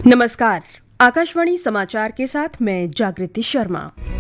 नमस्कार। आकाशवाणी समाचार के साथ मैं जागृति शर्मा।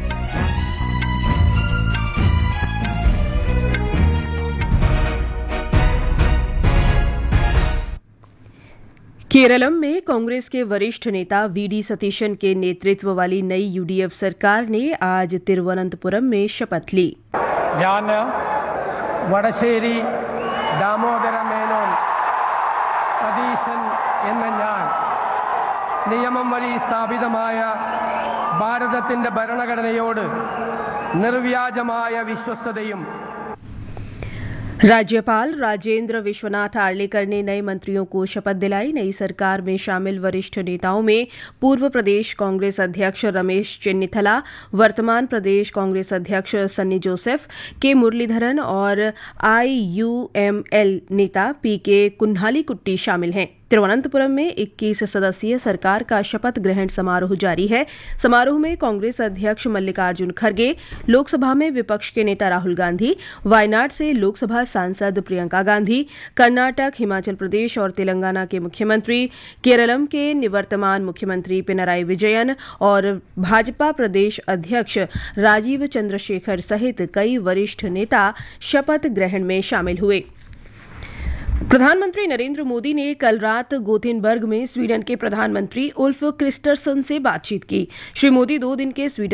केरलम में कांग्रेस के वरिष्ठ नेता वीडी सतीशन के नेतृत्व वाली नई यूडीएफ सरकार ने आज तिरुवनंतपुरम में शपथ ली। ഞാൻ വടശ്ശേരി ദാമോദര മേനോൻ സതീശൻ എന്ന ഞാൻ നിയമം വഴി സ്ഥാപിതമായ ഭാരതത്തിന്റെ ഭരണഘടനയോട് നിർവ്യാജമായ വിശ്വസ്തതയും राज्यपाल राजेंद्र विश्वनाथ आर्लेकर ने नए मंत्रियों को शपथ दिलाई। नई सरकार में शामिल वरिष्ठ नेताओं में पूर्व प्रदेश कांग्रेस अध्यक्ष रमेश चेन्निथला, वर्तमान प्रदेश कांग्रेस अध्यक्ष सन्नी जोसेफ, के मुरलीधरन और IUML नेता PK कुन्हालीकुट्टी शामिल हैं। तिरुवनंतपुरम में 21 सदस्यीय सरकार का शपथ ग्रहण समारोह जारी है। समारोह में कांग्रेस अध्यक्ष मल्लिकार्जुन खड़गे, लोकसभा में विपक्ष के नेता राहुल गांधी, वायनाड से लोकसभा सांसद प्रियंका गांधी, कर्नाटक, हिमाचल प्रदेश और तेलंगाना के मुख्यमंत्री, केरलम के निवर्तमान मुख्यमंत्री पिनराई विजयन और भाजपा प्रदेश अध्यक्ष राजीव चंद्रशेखर सहित कई वरिष्ठ नेता शपथ ग्रहण में शामिल हुए। प्रधानमंत्री नरेंद्र मोदी ने कल रात गोथेनबर्ग में स्वीडन के प्रधानमंत्री उल्फ क्रिस्टरसन से बातचीत की। श्री मोदी 2 दिन के स्वीडन